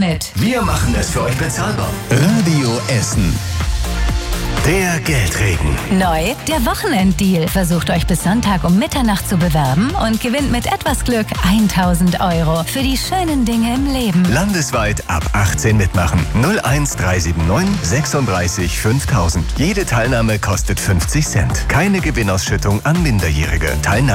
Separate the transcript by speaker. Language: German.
Speaker 1: mit.
Speaker 2: Wir machen es für euch bezahlbar.
Speaker 3: Radio Essen. Der Geldregen.
Speaker 1: Neu, der Wochenenddeal. Versucht euch bis Sonntag um Mitternacht zu bewerben und gewinnt mit etwas Glück 1.000 € für die schönen Dinge im Leben.
Speaker 3: Landesweit ab 18 mitmachen. 01379 36 5000. Jede Teilnahme kostet 50 Cent. Keine Gewinnausschüttung an Minderjährige. Teilnahme